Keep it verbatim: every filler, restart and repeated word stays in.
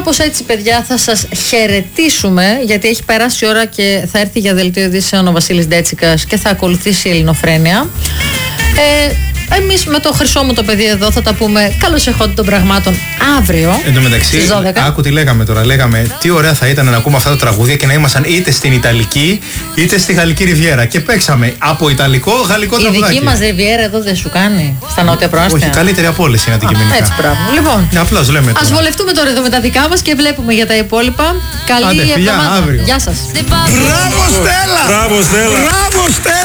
Κάπως έτσι, παιδιά, θα σας χαιρετήσουμε, γιατί έχει περάσει η ώρα και θα έρθει για δελτίο ειδήσεων ο Βασίλης Ντέτσικας και θα ακολουθήσει η Ελληνοφρένεια. Ε, Εμείς με το χρυσό μου το παιδί εδώ θα τα πούμε καλώς εχόντων των πραγμάτων αύριο. Εν τω μεταξύ, άκου τι λέγαμε τώρα. Λέγαμε τι ωραία θα ήταν να ακούμε αυτά τα τραγούδια και να ήμασταν είτε στην Ιταλική είτε στη Γαλλική Ριβιέρα. Και παίξαμε από Ιταλικό, Γαλλικό τραγουδάκι. Η δική μας Ριβιέρα εδώ δεν σου κάνει στα νότια προάστια? Όχι, καλύτερη από όλες είναι αντικειμενικά. Έτσι, μπράβο. Λοιπόν, απλώς λέμε. Ας βολευτούμε τώρα εδώ με τα δικά μας και βλέπουμε για τα υπόλοιπα. Καλή εβδομάδα. Γεια σας. Μπράβο Στέλλα! Μπράβο Στέλλα!